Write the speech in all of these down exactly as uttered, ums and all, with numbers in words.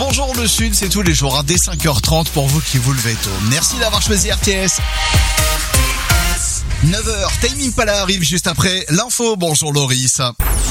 Bonjour le Sud, c'est tous les jours hein, dès cinq heures trente pour vous qui vous levez tôt. Merci d'avoir choisi R T S. neuf heures, Timing Pala arrive juste après l'info. Bonjour Loris.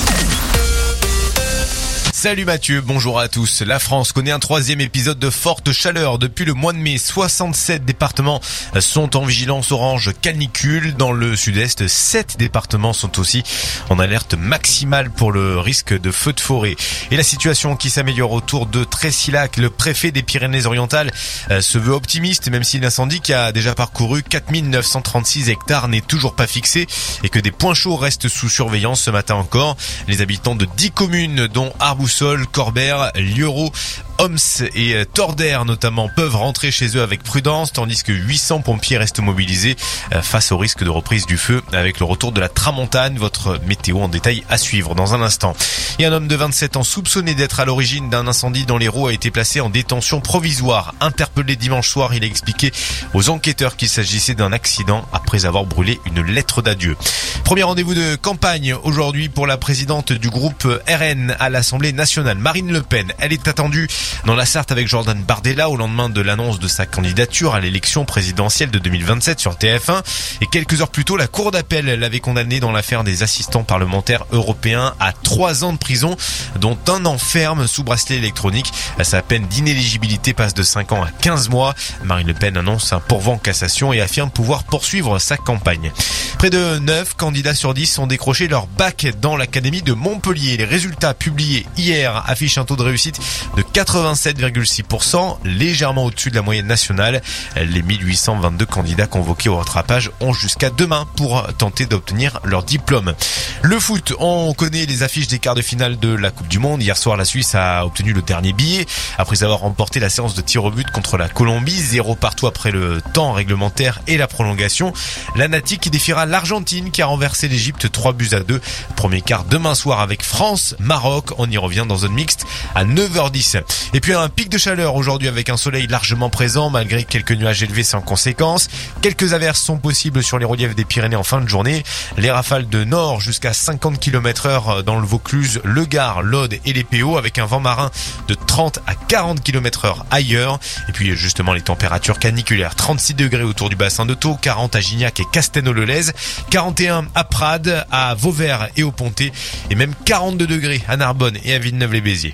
Salut Mathieu, bonjour à tous. La France connaît un troisième épisode de forte chaleur depuis le mois de mai. soixante-sept départements sont en vigilance orange canicule. Dans le sud-est, sept départements sont aussi en alerte maximale pour le risque de feu de forêt. Et la situation qui s'améliore autour de Trécilac. Le préfet des Pyrénées-Orientales se veut optimiste, même si l'incendie qui a déjà parcouru quatre mille neuf cent trente-six hectares n'est toujours pas fixé et que des points chauds restent sous surveillance ce matin encore. Les habitants de dix communes, dont Arboussol, Corbert, Lieurot, Homs et Tordère notamment, peuvent rentrer chez eux avec prudence, tandis que huit cents pompiers restent mobilisés face au risque de reprise du feu avec le retour de la tramontane. Votre météo en détail à suivre dans un instant. Et un homme de vingt-sept ans soupçonné d'être à l'origine d'un incendie dans l'Hérault a été placé en détention provisoire. Interpellé dimanche soir, il a expliqué aux enquêteurs qu'il s'agissait d'un accident après avoir brûlé une lettre d'adieu. Premier rendez-vous de campagne aujourd'hui pour la présidente du groupe R N à l'Assemblée nationale, Marine Le Pen. Elle est attendue dans la Sarthe avec Jordan Bardella au lendemain de l'annonce de sa candidature à l'élection présidentielle de deux mille vingt-sept sur T F un. Et quelques heures plus tôt, la Cour d'appel l'avait condamné dans l'affaire des assistants parlementaires européens à trois ans de prison, dont un an ferme sous bracelet électronique. Sa peine d'inéligibilité passe de cinq ans à quinze mois. Marine Le Pen annonce un pourvoi en cassation et affirme pouvoir poursuivre sa campagne. Près de neuf candidats sur dix ont décroché leur bac dans l'académie de Montpellier. Les résultats publiés hier affichent un taux de réussite de quatre-vingt-sept virgule six pour cent, légèrement au-dessus de la moyenne nationale. Les mille huit cent vingt-deux candidats convoqués au rattrapage ont jusqu'à demain pour tenter d'obtenir leur diplôme. Le foot, on connaît les affiches des quarts de finale de la Coupe du Monde. Hier soir, la Suisse a obtenu le dernier billet après avoir remporté la séance de tir au but contre la Colombie. Zéro partout après le temps réglementaire et la prolongation. La Nati qui défiera l'Argentine qui a renversé l'Égypte trois buts à deux. Premier quart demain soir avec France-Maroc. On y revient dans zone mixte à neuf heures dix. Et puis un pic de chaleur aujourd'hui avec un soleil largement présent malgré quelques nuages élevés sans conséquence. Quelques averses sont possibles sur les reliefs des Pyrénées en fin de journée. Les rafales de nord jusqu'à cinquante kilomètres heure dans le Vaucluse, le Gard, l'Aude et les P O avec un vent marin de trente à quarante kilomètres heure ailleurs. Et puis justement les températures caniculaires. trente-six degrés autour du bassin de Thau, quarante à Gignac et Castelnau-le-Lez, quarante et un à Prades, à Vauvert et au Pontet et même quarante-deux degrés à Narbonne et à Villeneuve-les-Béziers.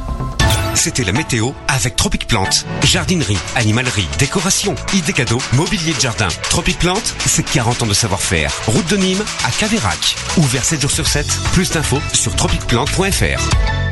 C'était la météo avec Tropic Plante. Jardinerie, animalerie, décoration, idées cadeaux, mobilier de jardin. Tropic Plante, c'est quarante ans de savoir-faire. Route de Nîmes à Caveyrac. Ouvert sept jours sur sept. Plus d'infos sur tropic plante point f r.